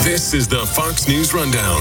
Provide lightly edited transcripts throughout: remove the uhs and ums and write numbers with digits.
This is the Fox News Rundown.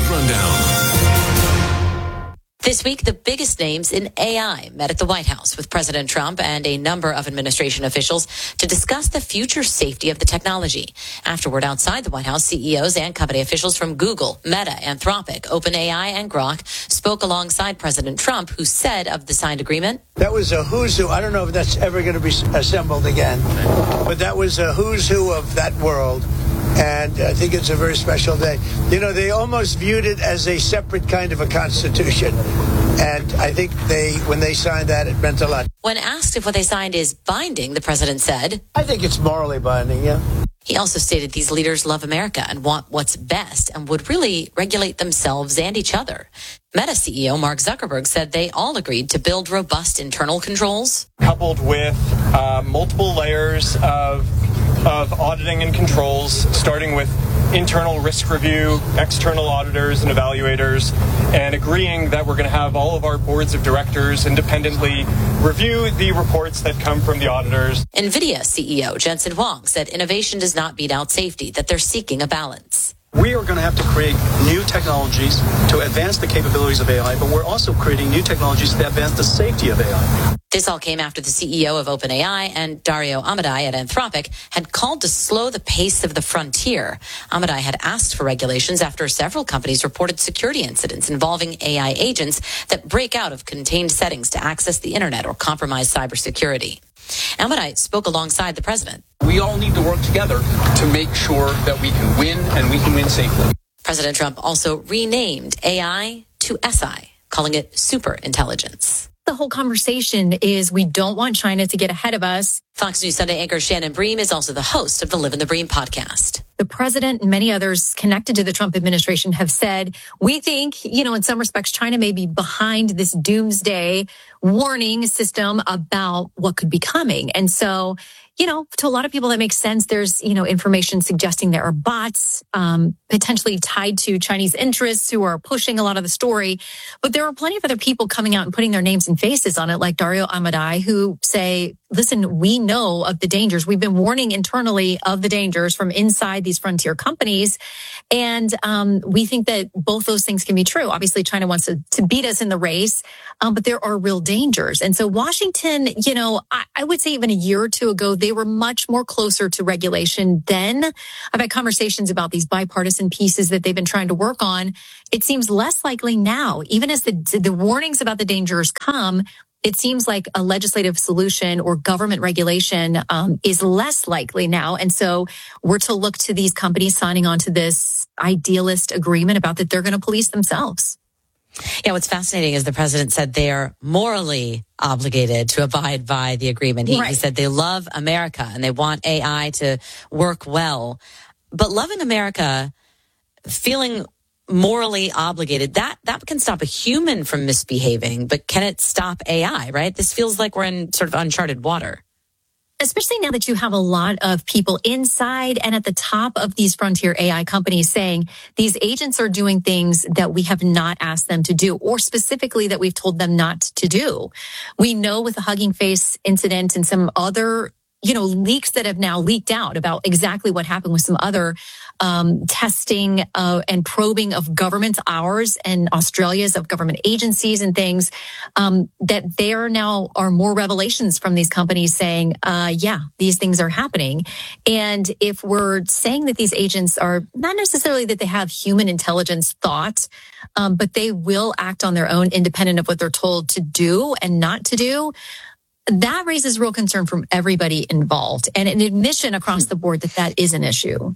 This week, the biggest names in AI met at the White House with President Trump and a number of administration officials to discuss the future safety of the technology. Afterward, outside the White House, CEOs and company officials from Google, Meta, Anthropic, OpenAI, and Grok spoke alongside President Trump, who said of the signed agreement, "That was a who's who. I don't know if that's ever going to be assembled again, but that was a who's who of that world. And I think it's a very special day. You know, they almost viewed it as a separate kind of a constitution. And I think when they signed that, it meant a lot." When asked if what they signed is binding, the president said, "I think it's morally binding, yeah." He also stated these leaders love America and want what's best and would really regulate themselves and each other. Meta CEO Mark Zuckerberg said they all agreed to build robust internal controls, coupled with multiple layers of auditing and controls, starting with internal risk review, external auditors and evaluators, and agreeing that we're going to have all of our boards of directors independently review the reports that come from the auditors. NVIDIA CEO Jensen Huang said innovation does not beat out safety, that they're seeking a balance. We are going to have to create new technologies to advance the capabilities of AI, but we're also creating new technologies to advance the safety of AI. This all came after the CEO of OpenAI and Dario Amodei at Anthropic had called to slow the pace of the frontier. Amodei had asked for regulations after several companies reported security incidents involving AI agents that break out of contained settings to access the internet or compromise cybersecurity. Amodei spoke alongside the president. We all need to work together to make sure that we can win and we can win safely. President Trump also renamed AI to SI, calling it superintelligence. The whole conversation is we don't want China to get ahead of us. Fox News Sunday anchor Shannon Bream is also the host of the Live in the Bream podcast. The president and many others connected to the Trump administration have said, we think, in some respects, China may be behind this doomsday warning system about what could be coming. And so, to a lot of people, that makes sense. There's, information suggesting there are bots potentially tied to Chinese interests who are pushing a lot of the story. But there are plenty of other people coming out and putting their names and faces on it, like Dario Amodei, who say, listen, we know of the dangers. We've been warning internally of the dangers from inside these frontier companies. And we think that both those things can be true. Obviously, China wants to beat us in the race, but there are real dangers. And so Washington, I would say even a year or two ago, they were much more closer to regulation then. I've had conversations about these bipartisan pieces that they've been trying to work on. It seems less likely now, even as the warnings about the dangers come. It seems like a legislative solution or government regulation is less likely now. And so we're to look to these companies signing on to this idealist agreement about that they're going to police themselves. Yeah, what's fascinating is the president said they are morally obligated to abide by the agreement. He said they love America and they want AI to work well. But loving America, feeling morally obligated, that can stop a human from misbehaving, but can it stop AI, right? This feels like we're in sort of uncharted water. Especially now that you have a lot of people inside and at the top of these frontier AI companies saying these agents are doing things that we have not asked them to do, or specifically that we've told them not to do. We know with the Hugging Face incident and some other leaks that have now leaked out about exactly what happened with some other testing and probing of government, ours and Australia's, of government agencies and things, that there now are more revelations from these companies saying, these things are happening. And if we're saying that these agents are not necessarily that they have human intelligence thought, but they will act on their own independent of what they're told to do and not to do, that raises real concern from everybody involved, and an admission across the board that is an issue.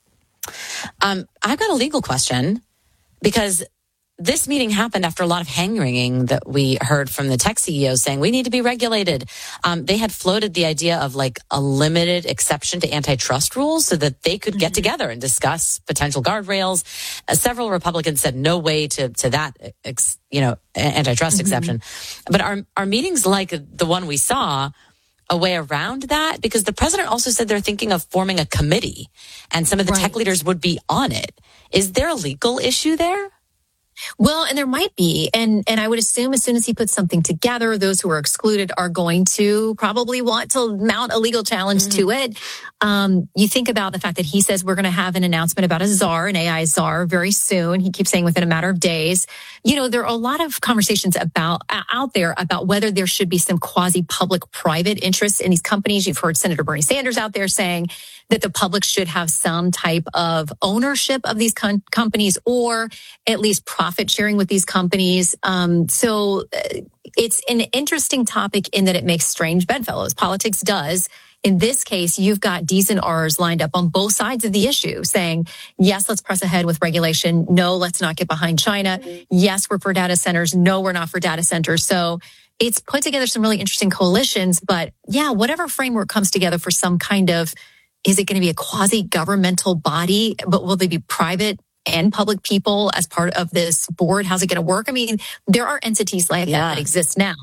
I've got a legal question, because this meeting happened after a lot of hand-wringing that we heard from the tech CEOs saying we need to be regulated. They had floated the idea of like a limited exception to antitrust rules so that they could get together and discuss potential guardrails. Several Republicans said no way to that, antitrust exception. But are meetings like the one we saw a way around that? Because the president also said they're thinking of forming a committee and some of the tech leaders would be on it. Is there a legal issue there? Well, and there might be. And I would assume as soon as he puts something together, those who are excluded are going to probably want to mount a legal challenge to it. You think about the fact that he says we're going to have an announcement about a czar, an AI czar, very soon. He keeps saying within a matter of days. You know, there are a lot of conversations out there about whether there should be some quasi-public-private interests in these companies. You've heard Senator Bernie Sanders out there saying that the public should have some type of ownership of these companies, or at least profit sharing with these companies. So it's an interesting topic in that it makes strange bedfellows. Politics does. In this case, you've got Ds and Rs lined up on both sides of the issue saying, yes, let's press ahead with regulation. No, let's not get behind China. Yes, we're for data centers. No, we're not for data centers. So it's put together some really interesting coalitions. But yeah, whatever framework comes together for some kind of, is it going to be a quasi-governmental body, but will they be private and public people as part of this board? How's it going to work? I mean, there are entities like that exist now.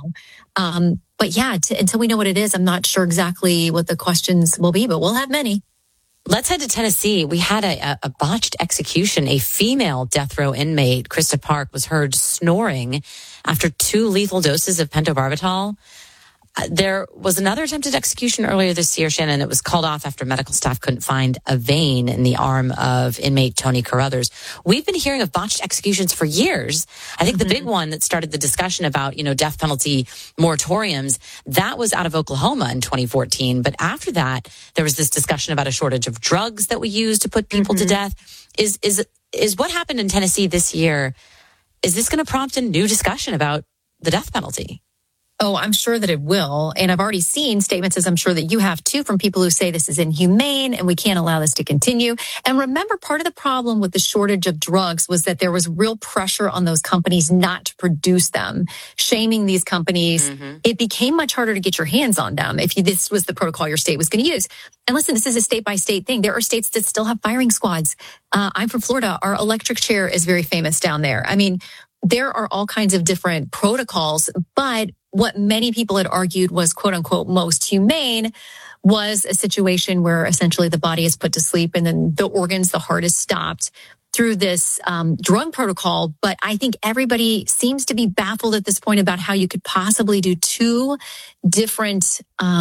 But yeah, until we know what it is, I'm not sure exactly what the questions will be, but we'll have many. Let's head to Tennessee. We had a botched execution. A female death row inmate, Krista Park, was heard snoring after 2 lethal doses of pentobarbital. There was another attempted execution earlier this year, Shannon. It was called off after medical staff couldn't find a vein in the arm of inmate Tony Carruthers. We've been hearing of botched executions for years. I think the big one that started the discussion about, death penalty moratoriums, that was out of Oklahoma in 2014. But after that, there was this discussion about a shortage of drugs that we use to put people to death. Is what happened in Tennessee this year, is this going to prompt a new discussion about the death penalty? Oh, I'm sure that it will. And I've already seen statements, as I'm sure that you have too, from people who say this is inhumane and we can't allow this to continue. And remember, part of the problem with the shortage of drugs was that there was real pressure on those companies not to produce them, shaming these companies. It became much harder to get your hands on them if this was the protocol your state was going to use. And listen, this is a state-by-state thing. There are states that still have firing squads. I'm from Florida. Our electric chair is very famous down there. I mean, there are all kinds of different protocols, but what many people had argued was, quote unquote, most humane was a situation where essentially the body is put to sleep and then the organs, the heart is stopped through this drug protocol. But I think everybody seems to be baffled at this point about how you could possibly do 2 different,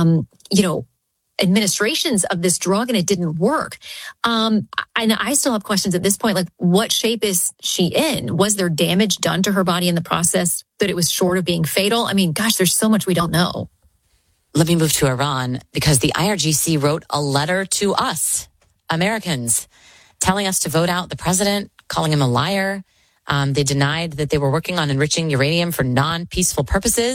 administrations of this drug and it didn't work. And I still have questions at this point, like what shape is she in? Was there damage done to her body in the process that it was short of being fatal? I mean, gosh, there's so much we don't know. Let me move to Iran because the IRGC wrote a letter to us, Americans, telling us to vote out the president, calling him a liar. They denied that they were working on enriching uranium for non-peaceful purposes.